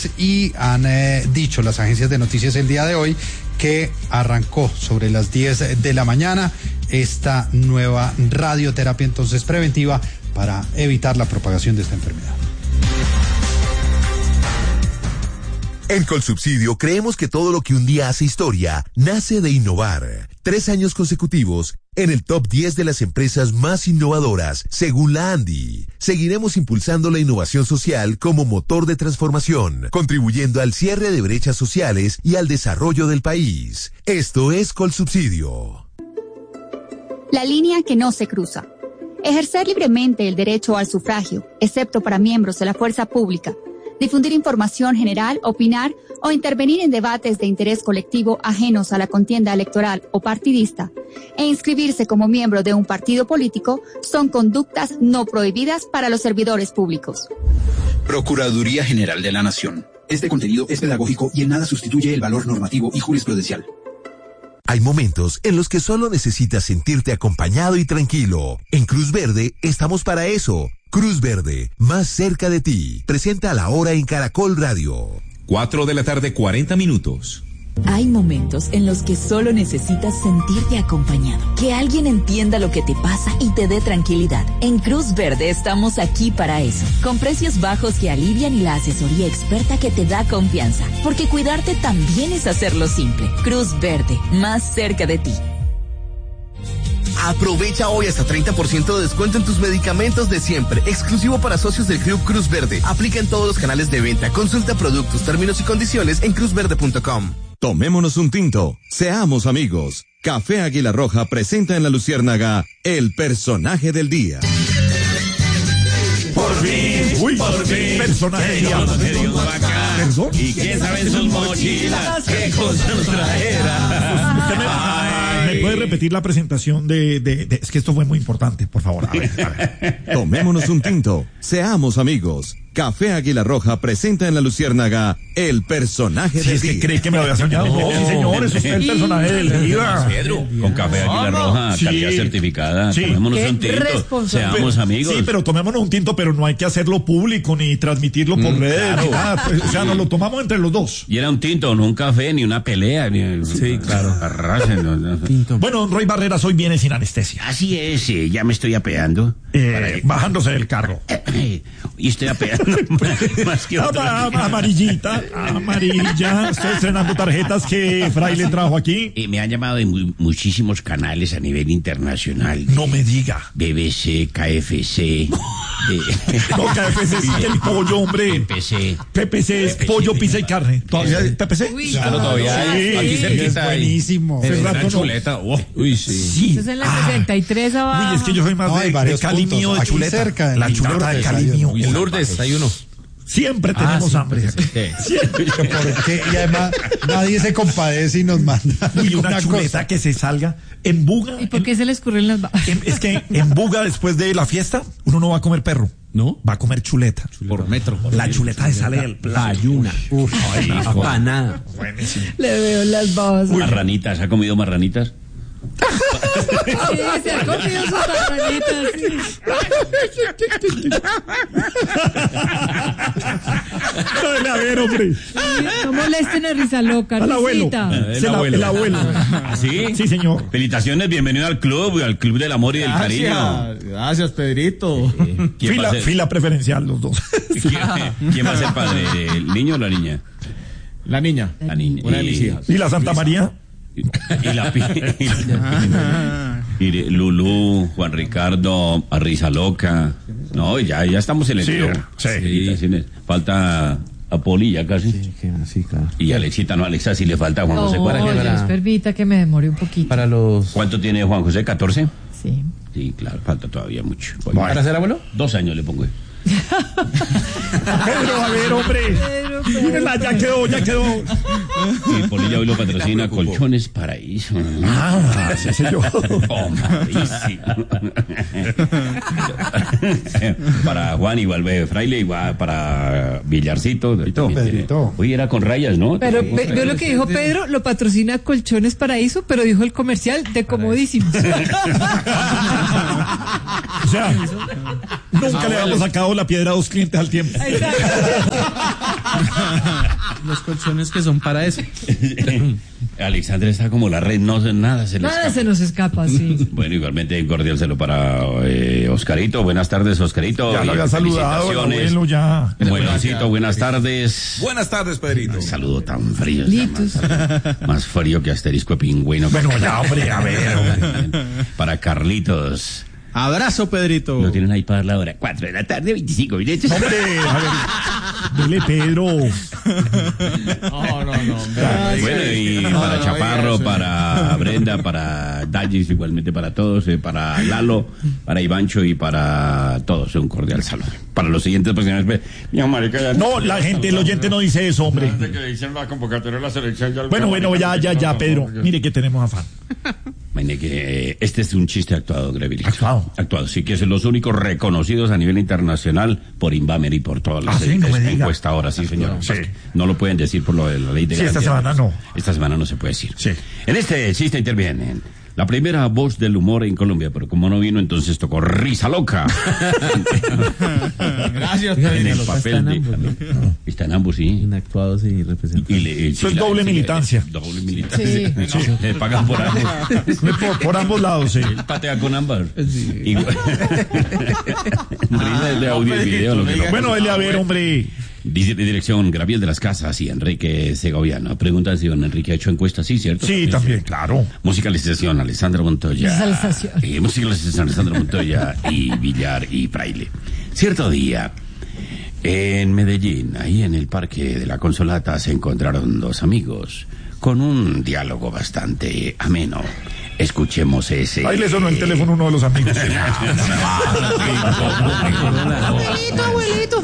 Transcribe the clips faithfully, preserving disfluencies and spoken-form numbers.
Y han eh, dicho las agencias de noticias el día de hoy que arrancó sobre las diez de la mañana esta nueva radioterapia entonces preventiva para evitar la propagación de esta enfermedad. En Colsubsidio creemos que todo lo que un día hace historia nace de innovar. Tres años consecutivos en el top diez de las empresas más innovadoras, según la Andy. Seguiremos impulsando la innovación social como motor de transformación, contribuyendo al cierre de brechas sociales y al desarrollo del país. Esto es Colsubsidio. La línea que no se cruza. Ejercer libremente el derecho al sufragio, excepto para miembros de la fuerza pública. Difundir información general, opinar o intervenir en debates de interés colectivo ajenos a la contienda electoral o partidista e inscribirse como miembro de un partido político son conductas no prohibidas para los servidores públicos. Procuraduría General de la Nación. Este contenido es pedagógico y en nada sustituye el valor normativo y jurisprudencial. Hay momentos en los que solo necesitas sentirte acompañado y tranquilo. En Cruz Verde estamos para eso. Cruz Verde, más cerca de ti. Presenta a la hora en Caracol Radio. Cuatro de la tarde, cuarenta minutos. Hay momentos en los que solo necesitas sentirte acompañado, que alguien entienda lo que te pasa y te dé tranquilidad. En Cruz Verde estamos aquí para eso, con precios bajos que alivian y la asesoría experta que te da confianza, porque cuidarte también es hacerlo simple. Cruz Verde, más cerca de ti. Aprovecha hoy hasta treinta por ciento de descuento en tus medicamentos de siempre, exclusivo para socios del Club Cruz Verde. Aplica en todos los canales de venta. Consulta productos, términos y condiciones en cruz verde punto com. Tomémonos un tinto, seamos amigos. Café Águila Roja presenta en La Luciérnaga el personaje del día. Por fin, Uy, por fin, personaje del día. ¿Y qué saben sus mochilas? ¿Qué cosas traerá? ¿Me puede repetir la presentación de, de, de... Es que esto fue muy importante, por favor. A ver, a ver. Tomémonos un tinto, seamos amigos. Café Águila Roja presenta en La Luciérnaga el personaje sí, del es día. Que cree que me había soñado. No, sí, señor, eso es el personaje del día. Pedro, con Café Águila Roja, sí. Calidad certificada. Sí. Tomémonos un tinto, seamos pero, amigos. Sí, pero tomémonos un tinto, pero no hay que hacerlo público ni transmitirlo por mm, redes. Claro. Nada, pues, o sea, nos lo tomamos entre los dos. Y era un tinto, no un café, ni una pelea. Ni, sí, claro. Arrasen, no, no. Bueno, don Roy Barreras hoy viene sin anestesia. Así es, sí, ya me estoy apeando. Eh, bajándose del carro. Y estoy apeando. Más que otro. Amarillita, amarilla. Estoy estrenando tarjetas que Fray le trajo aquí. Y me han llamado de muy, muchísimos canales a nivel internacional. No me diga. B B C, K F C. No, K F C es el pollo, hombre. P P C. P P C es pollo, pizza y carne. ¿Todavía es P P C? Uy, claro, todavía sí, aquí cerquita. Es buenísimo. Es una chuleta. Oh, uy, sí. Sí. Eso es en la sesenta y tres abajo. Uy, es que yo soy más No, de, de Cali mío, de chuleta. Cerca, la chuleta de Cali mío. En Lourdes hay uno. Siempre tenemos ah, hambre. Sí. Siempre. Porque, y además nadie se compadece y nos manda. Uy, una, una chuleta cosa. Que se salga en Buga. ¿Y por qué en, se le escurren las babas? Es que en Buga, después de la fiesta, uno no va a comer perro. ¿No? Va a comer chuleta. chuleta. Por metro. La chuleta se sale del plato. Ayuna. Uf, ay, apanada. Buenísimo. Le veo las babas. Uy. Marranitas, ¿ha comido marranitas? Sí, se ha comido sus marranitas. Sí. A ver, hombre. Sí, no molesten a Risa Loca. Al abuelo. El abuelo. El abuelo. ¿Ah, sí? Sí, señor. Felicitaciones, bienvenido al club, al club del amor y del Gracias. cariño. Gracias, Pedrito. Fila, fila preferencial, los dos. ¿Quién, ¿Quién va a ser padre? ¿El niño o la niña? La niña. La niña. Una de mis hijas. ¿Y la Santa María? Y, y la y, y Lulú, Juan Ricardo, a Risa Loca. No, ya, ya estamos en el sí, club. Sí. Sí. Falta a Poli ya casi. Sí, sí, claro. Y Alexita, no, Alexa sí le falta a Juan no, José. ¿Para qué? Para... Permita que me demore un poquito. Para los... ¿Cuánto tiene Juan José? ¿catorce? Sí. Sí, claro, falta todavía mucho. Bueno, ¿para ser abuelo? Dos años le pongo. Pedro, a ver, hombre. Pedro, Pedro, Mírenla, ya quedó, ya quedó. Y Polilla hoy lo patrocina Colchones Paraíso. Ah, sí, señor. Oh, para Juan igual ve Fraile, igual para Villarcito. Pedrito. Hoy era con rayas, ¿no? Pero ve, veo lo que dijo Pedro, lo patrocina Colchones Paraíso, pero dijo el comercial de Comodísimos. O sea, nunca le habíamos sacado la piedra a dos clientes al tiempo. Exacto. Los colchones que son para eso. Alexandra está como la red, no nada se le Nada escapa. se nos escapa, sí. Bueno, igualmente un cordial saludo para eh, Oscarito. Buenas tardes, Oscarito. Ya lo Y había saludado, felicitaciones. abuelo, ya. Buenosito, buenas tardes. Buenas tardes, Pedrito. Un saludo tan frío. Más, más frío que asterisco de pingüino. Bueno, ya, hombre, a ver, hombre. Para Carlitos. Abrazo, Pedrito. Lo tienen ahí para la hora. cuatro de la tarde, veinticinco minutos. Hombre, a ver. Dile, Pedro. No, no, no. Bueno, y para Chaparro, para Brenda, para Dallis, igualmente para todos, eh, para Lalo, para Ivancho y para todos, un cordial saludo. Para los siguientes personajes, mi marica, ya No, la gente, el oyente no dice eso, hombre. que dicen la convocatoria de la selección. Ya Bueno, bueno, ya, ya, ya, Pedro. Mire que tenemos afán. Imagine que eh, este es un chiste actuado, Grevilito. Actuado. Actuado, sí, que es los únicos reconocidos a nivel internacional por Inbamer y por todas las Ah, sí, no me diga. encuestadoras, sí, señor. Sí. No lo pueden decir por lo de la ley de Sí, esta garantía. semana no. Esta semana no se puede decir. Sí. En este chiste intervienen la primera voz del humor en Colombia, pero como no vino, entonces tocó Risa Loca. Gracias, En el Pedrito. papel de... Está en ambos, sí. Inactuados y representados. Y le- Eso es sí, la- doble sí, militancia. Doble militancia. Sí. No, le pagan por ambos. Por, por ambos lados, sí. Él patea con ámbar. Igual. Risa de audio y video. Lo que no- Bueno, dele a ver, hombre. Dice de dirección Gabriel de las Casas y Enrique Segoviano. Pregunta si don Enrique ha hecho encuestas, sí, ¿cierto? Sí, también, claro. Musicalización, Alessandra Montoya. Musicalización. Eh, musicalización, Alessandra Montoya y Villar y Fraile. Cierto día, en Medellín, ahí en el Parque de la Consolata, se encontraron dos amigos con un diálogo bastante ameno. Escuchemos ese. Ahí le sonó el teléfono a uno de los amigos. Abuelito, abuelito.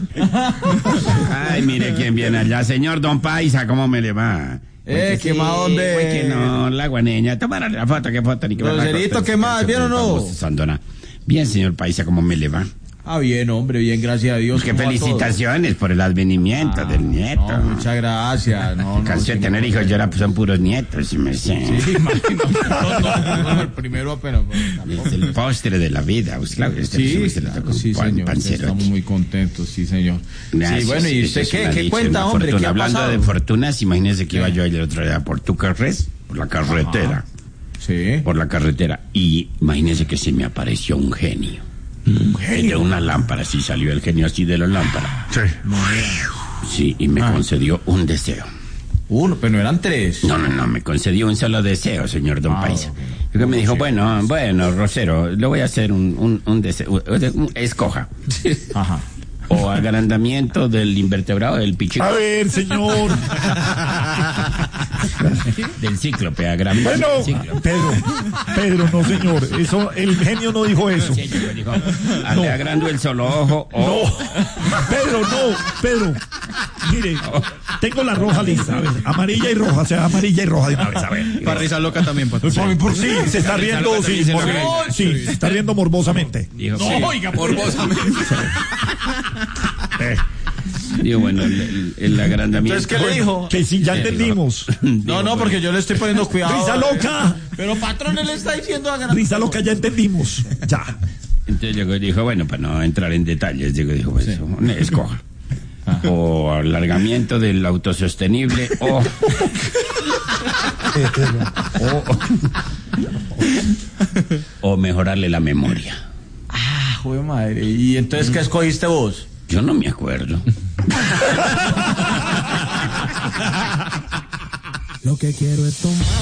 Ay, mire quién viene allá. Señor Don Paisa, ¿cómo me le va? Eh, ¿qué más, hombre? Pues que no, la guaneña. Tomaron la foto, ¿qué foto? Ni que Roserito, ¿qué más? ¿Bien o no? Sandona. Bien, señor Paisa, ¿cómo me le va? Ah, bien, hombre, bien, gracias a Dios. Pues que ¿Cómo va todo? felicitaciones por el advenimiento Ah, del nieto. No, muchas gracias. No, no, Cansé de sí, tener no, hijos, no. yo ahora pues son puros nietos, si me sé. Sí, imagino. No, no, no, el primero apenas. pues, tampoco. Es el postre de la vida, pues claro. Este Sí, usted le claro, tocó un sí, pan- señor. pancerote. Estamos muy contentos, sí, señor. Gracias, Sí, bueno, ¿y eso usted es qué? una ¿Qué dicha, cuenta, una hombre? fortuna. ¿Qué ha Hablando pasado? de fortunas, imagínese que iba yo el otro día por Tucarres, por la carretera. Sí. Por la carretera. Y imagínese que se me apareció un genio. Un genio. De una lámpara, sí salió el genio así de la lámpara. Sí. Sí, y me Ah. concedió un deseo. Uno, pero no eran tres. No, no, no, me concedió un solo deseo, señor Don Ah, Paisa. ok. Y que me dijo, Sí. bueno, bueno, Rosero, le voy a hacer un, un, un deseo, un- escoja. Ajá. O agrandamiento del invertebrado del pichico. A ver, señor. Del cíclope, agrandamiento Bueno, del cíclope. Pedro, Pedro, no, señor. Eso, el genio no dijo eso. Sí, yo digo, ah, No. le agrando el solo ojo. No, O, Pedro, no, Pedro. Mire, tengo la roja lista, a ver, amarilla y roja, o sea, amarilla y roja de una vez, a ver. Para risa loca también, Por, por sí, se está riendo, sí, se lo mor- cree. sí, se está riendo morbosamente. dijo, No, sí. oiga, morbosamente. Eh, Digo, bueno, el, el- el agrandamiento. Entonces, ¿qué le dijo? que sí, ya entendimos. No, no, porque yo le estoy poniendo cuidado. Risa loca, Pero patrón, él le está diciendo a risa loca, ya entendimos. Ya. Entonces llegó y dijo, bueno, para no entrar en detalles, llegó y dijo, pues, escoja. O alargamiento del autosostenible o... o, o mejorarle la memoria. Ah, joder madre. ¿Y entonces qué escogiste vos? Yo no me acuerdo. Lo que quiero es tomar.